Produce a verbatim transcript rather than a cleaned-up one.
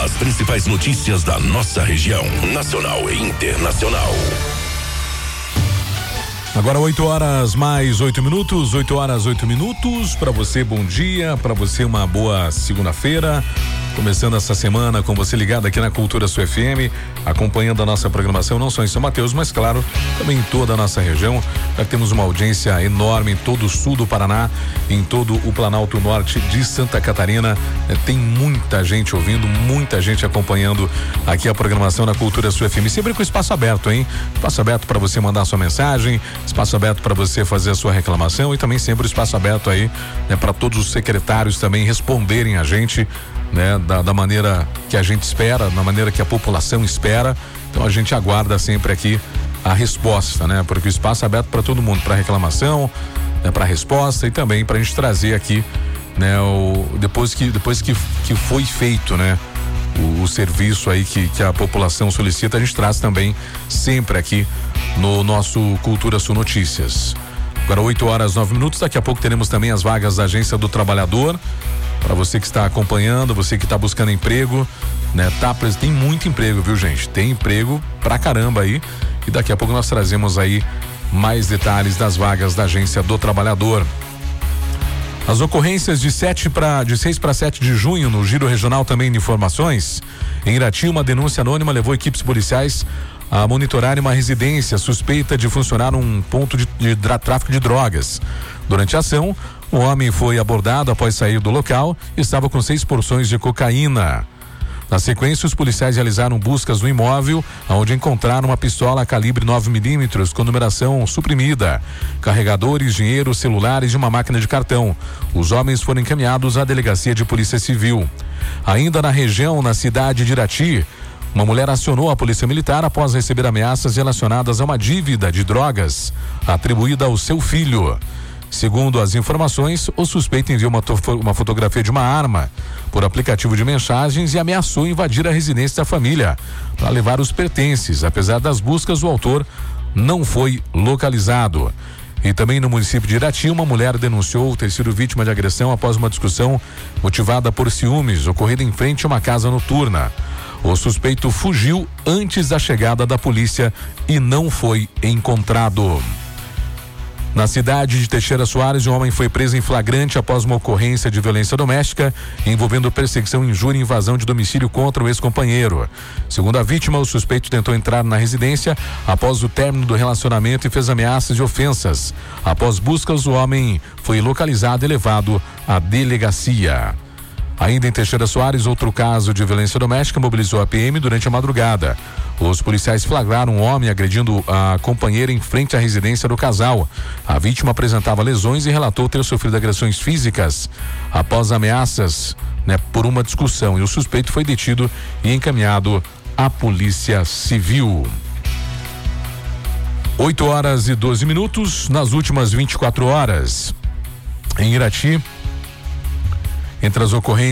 As principais notícias da nossa região, nacional e internacional. Agora oito horas mais oito minutos, oito horas oito minutos. Para você, bom dia. Para você, uma boa segunda-feira. Começando essa semana com você ligado aqui na Cultura Sul F M, acompanhando a nossa programação não só em São Mateus, mas claro, também em toda a nossa região. Já temos uma audiência enorme em todo o sul do Paraná, em todo o Planalto Norte de Santa Catarina. É, tem muita gente ouvindo, muita gente acompanhando aqui a programação da Cultura Sul F M, sempre com espaço aberto, hein? Espaço aberto para você mandar sua mensagem, espaço aberto para você fazer a sua reclamação e também sempre espaço aberto aí, né, para todos os secretários também responderem a gente, né, da, da maneira que a gente espera, da maneira que a população espera. Então a gente aguarda sempre aqui a resposta, né? Porque o espaço é aberto para todo mundo, para reclamação, né, para resposta e também para a gente trazer aqui, né, o depois que depois que que foi feito, né, o, o serviço aí que que a população solicita, a gente traz também sempre aqui no nosso Cultura Sul Notícias. Agora oito horas nove minutos, daqui a pouco teremos também as vagas da Agência do Trabalhador. Para você que está acompanhando, você que está buscando emprego, né? Tá, tem muito emprego, viu, gente? Tem emprego pra caramba aí. E daqui a pouco nós trazemos aí mais detalhes das vagas da Agência do Trabalhador. As ocorrências de sete para de seis para sete de junho no Giro Regional também de informações. Em Irati, uma denúncia anônima levou equipes policiais a monitorarem uma residência suspeita de funcionar um ponto de, de, de tráfico de drogas. Durante a ação, o homem foi abordado após sair do local e estava com seis porções de cocaína. Na sequência, os policiais realizaram buscas no imóvel, onde encontraram uma pistola calibre nove milímetros com numeração suprimida, carregadores, dinheiro, celulares e uma máquina de cartão. Os homens foram encaminhados à delegacia de polícia civil. Ainda na região, na cidade de Irati, uma mulher acionou a polícia militar após receber ameaças relacionadas a uma dívida de drogas atribuída ao seu filho. Segundo as informações, o suspeito enviou uma, uma fotografia de uma arma por aplicativo de mensagens e ameaçou invadir a residência da família para levar os pertences. Apesar das buscas, o autor não foi localizado. E também no município de Irati, uma mulher denunciou ter sido vítima de agressão após uma discussão motivada por ciúmes ocorrida em frente a uma casa noturna. O suspeito fugiu antes da chegada da polícia e não foi encontrado. Na cidade de Teixeira Soares, um homem foi preso em flagrante após uma ocorrência de violência doméstica envolvendo perseguição, injúria e invasão de domicílio contra o ex-companheiro. Segundo a vítima, o suspeito tentou entrar na residência após o término do relacionamento e fez ameaças e ofensas. Após buscas, o homem foi localizado e levado à delegacia. Ainda em Teixeira Soares, outro caso de violência doméstica mobilizou a P M durante a madrugada. Os policiais flagraram um homem agredindo a companheira em frente à residência do casal. A vítima apresentava lesões e relatou ter sofrido agressões físicas após ameaças, né, por uma discussão. E o suspeito foi detido e encaminhado à Polícia Civil. oito horas e doze minutos. Nas últimas vinte e quatro horas, em Irati, entre as ocorrências